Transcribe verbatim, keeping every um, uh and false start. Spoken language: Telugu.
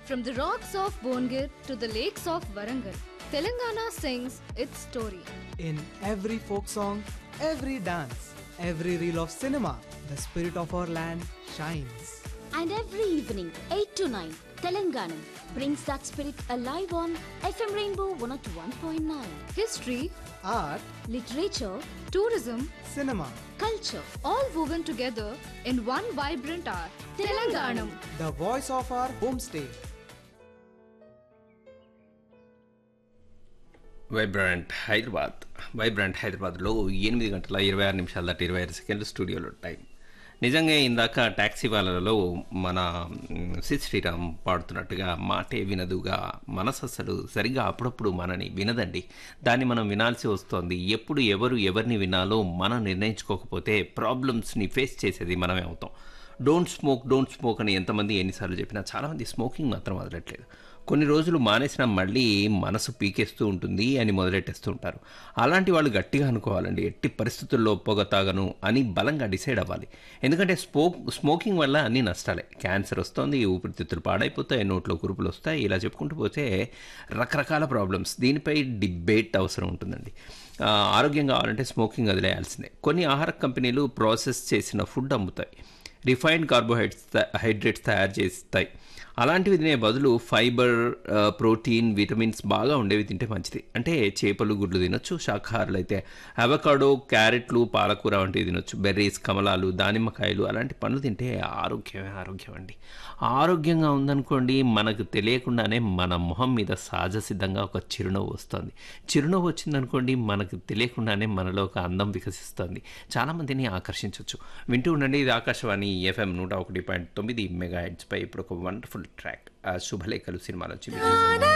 From the rocks of Bongir to the lakes of Warangal, Telangana sings its story. In every folk song, every dance, every reel of cinema, the spirit of our land shines. And every evening, eight to nine, Telangana brings that spirit alive on F M Rainbow one oh one point nine. History, Art, Literature, tourism, cinema, culture, all woven together in one vibrant art. Telanganam. the voice of our homestay. Vibrant Hyderabad Vibrant హైదరాబాద్లో ఎనిమిది గంటల ఇరవై ఆరు నిమిషాల దాటి ఇరవై ఐదు సెకండ్లు స్టూడియోలో టైం. నిజంగా ఇందాక ట్యాక్సీ వాళ్ళలో మన సిద్ శ్రీరామ్ పాడుతున్నట్టుగా మాటే వినదుగా మనసు అసలు సరిగ్గా అప్పుడప్పుడు మనని వినదండి. దాన్ని మనం వినాల్సి వస్తుంది. ఎప్పుడు ఎవరు ఎవరిని వినాలో మనం నిర్ణయించుకోకపోతే ప్రాబ్లమ్స్ని ఫేస్ చేసేది మనమే అవుతాం. డోంట్ స్మోక్ డోంట్ స్మోక్ అని ఎంతమంది ఎన్నిసార్లు చెప్పినా చాలామంది స్మోకింగ్ మాత్రం వదలట్లేదు. కొన్ని రోజులు మానేసినా మళ్ళీ మనసు పీకేస్తూ ఉంటుంది అని మొదలెట్టేస్తూ ఉంటారు. అలాంటి వాళ్ళు గట్టిగా అనుకోవాలండి, ఎట్టి పరిస్థితుల్లో పొగ తాగను అని బలంగా డిసైడ్ అవ్వాలి. ఎందుకంటే స్మోక్ స్మోకింగ్ వల్ల అన్ని నష్టాలే. క్యాన్సర్ వస్తుంది, ఊపిరితిత్తులు పాడైపోతాయి, నోట్లో కురుపులు వస్తాయి, ఇలా చెప్పుకుంటూ పోతే రకరకాల ప్రాబ్లమ్స్. దీనిపై డిబేట్ అవసరం ఉంటుందండి. ఆరోగ్యం కావాలంటే స్మోకింగ్ వదిలేయాల్సిందే. కొన్ని ఆహార కంపెనీలు ప్రాసెస్ చేసిన ఫుడ్ అమ్ముతాయి, రిఫైన్డ్ కార్బోహైడ్రేట్స్ హైడ్రేట్స్ తయారు చేస్తాయి. అలాంటివి తినే బదులు ఫైబర్, ప్రోటీన్, విటమిన్స్ బాగా ఉండేవి తింటే మంచిది. అంటే చేపలు, గుడ్లు తినొచ్చు. శాకాహారులు అయితే అవకాడో, క్యారెట్లు, పాలకూర వంటివి తినొచ్చు. బెర్రీస్, కమలాలు, దానిమ్మకాయలు అలాంటి పండ్లు తింటే ఆరోగ్యమే ఆరోగ్యం అండి. ఆరోగ్యంగా ఉందనుకోండి, మనకు తెలియకుండానే మన మొహం మీద సహజ సిద్ధంగా ఒక చిరునవ్వు వస్తుంది. చిరునవ్వు వచ్చిందనుకోండి, మనకు తెలియకుండానే మనలో ఒక అందం వికసిస్తుంది. చాలామందిని ఆకర్షించవచ్చు. వింటూ ఉండండి, ఇది ఆకాశవాణి ఎఫ్ఎం నూట ఒకటి పాయింట్ తొమ్మిది మెగా హెడ్స్పై ఇప్పుడు ఒక వండర్ఫుల్ ట్రాక్ శుభలేఖలు సినిమాలో వచ్చి